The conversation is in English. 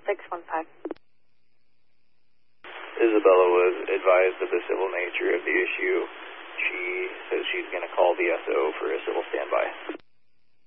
615. Isabella was advised of the civil nature of the issue. She says she's going to call the SO for a civil standby.